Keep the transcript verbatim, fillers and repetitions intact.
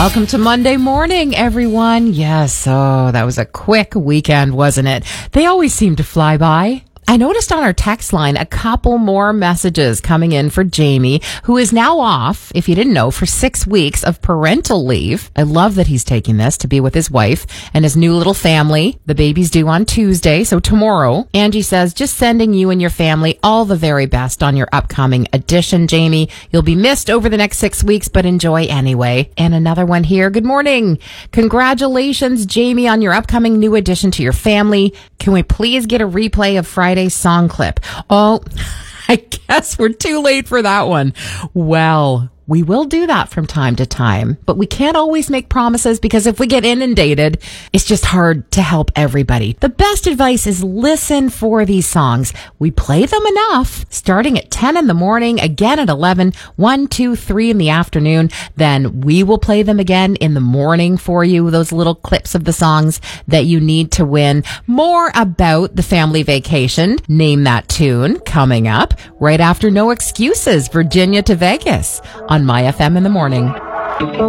Welcome to Monday morning, everyone. Yes, oh, that was a quick weekend, wasn't it? They always seem to fly by. I noticed on our text line a couple more messages coming in for Jamie, who is now off, if you didn't know, for six weeks of parental leave. I love that he's taking this to be with his wife and his new little family. The baby's due on Tuesday, so tomorrow. Angie says, just sending you and your family all the very best on your upcoming addition, Jamie. You'll be missed over the next six weeks, but enjoy anyway. And another one here. Good morning. Congratulations, Jamie, on your upcoming new addition to your family. Can we please get a replay of Friday's song clip? Oh, I guess we're too late for that one. Well, we will do that from time to time, but we can't always make promises because if we get inundated, it's just hard to help everybody. The best advice is listen for these songs. We play them enough, starting at ten in the morning, again at eleven, one, two, three in the afternoon. Then we will play them again in the morning for you, those little clips of the songs that you need to win. More about the family vacation, Name That Tune, coming up right after No Excuses, Virginia to Vegas on My F M in the morning.